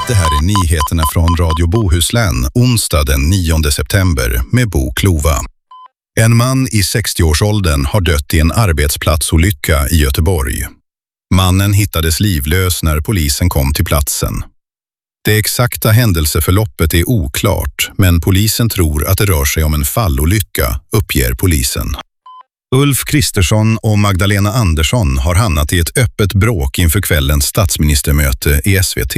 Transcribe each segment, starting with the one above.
Det här är nyheterna från Radio Bohuslän, onsdag den 9 september med Bo Klova. En man i 60-årsåldern har dött i en arbetsplatsolycka i Göteborg. Mannen hittades livlös när polisen kom till platsen. Det exakta händelseförloppet är oklart, men polisen tror att det rör sig om en fallolycka, uppger polisen. Ulf Kristersson och Magdalena Andersson har hamnat i ett öppet bråk inför kvällens statsministermöte i SVT.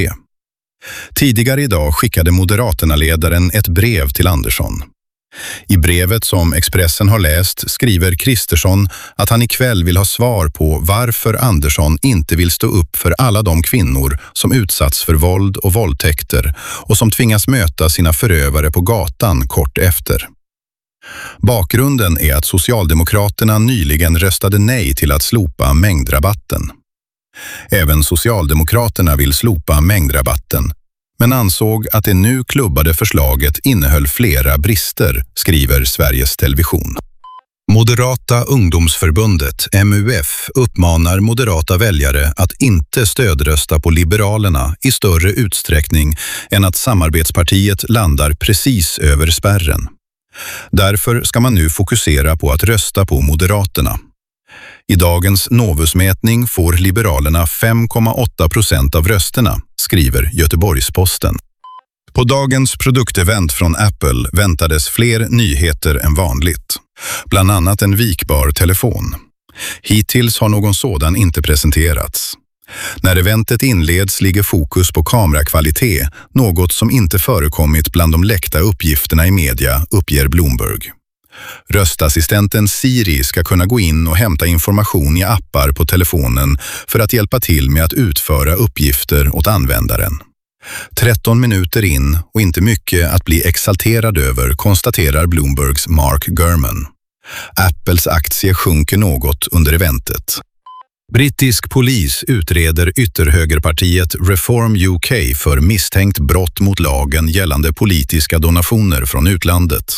Tidigare idag skickade Moderaterna-ledaren ett brev till Andersson. I brevet som Expressen har läst skriver Kristersson att han ikväll vill ha svar på varför Andersson inte vill stå upp för alla de kvinnor som utsatts för våld och våldtäkter och som tvingas möta sina förövare på gatan kort efter. Bakgrunden är att Socialdemokraterna nyligen röstade nej till att slopa mängdrabatten. Även Socialdemokraterna vill slopa mängdrabatten, men ansåg att det nu klubbade förslaget innehöll flera brister, skriver Sveriges Television. Moderata ungdomsförbundet, MUF, uppmanar moderata väljare att inte stödrösta på Liberalerna i större utsträckning än att samarbetspartiet landar precis över spärren. Därför ska man nu fokusera på att rösta på Moderaterna. I dagens Novusmätning får Liberalerna 5,8% av rösterna, skriver Göteborgs-Posten. På dagens produktevent från Apple väntades fler nyheter än vanligt. Bland annat en vikbar telefon. Hittills har någon sådan inte presenterats. När eventet inleds ligger fokus på kamerakvalitet, något som inte förekommit bland de läckta uppgifterna i media, uppger Bloomberg. Röstassistenten Siri ska kunna gå in och hämta information i appar på telefonen för att hjälpa till med att utföra uppgifter åt användaren. 13 minuter in och inte mycket att bli exalterad över, konstaterar Bloombergs Mark Gurman. Apples aktie sjunker något under eventet. Brittisk polis utreder ytterhögerpartiet Reform UK för misstänkt brott mot lagen gällande politiska donationer från utlandet.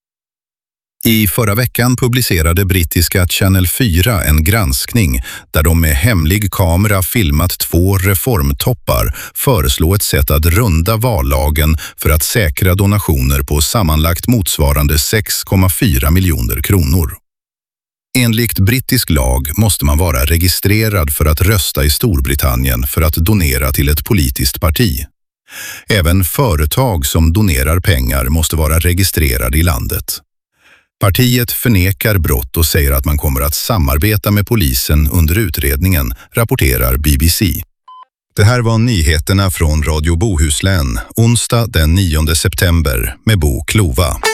I förra veckan publicerade brittiska Channel 4 en granskning där de med hemlig kamera filmat 2 reformtoppar föreslå ett sätt att runda vallagen för att säkra donationer på sammanlagt motsvarande 6,4 miljoner kronor. Enligt brittisk lag måste man vara registrerad för att rösta i Storbritannien för att donera till ett politiskt parti. Även företag som donerar pengar måste vara registrerade i landet. Partiet förnekar brott och säger att man kommer att samarbeta med polisen under utredningen, rapporterar BBC. Det här var nyheterna från Radio Bohuslän, onsdag den 9 september med Bo Klova.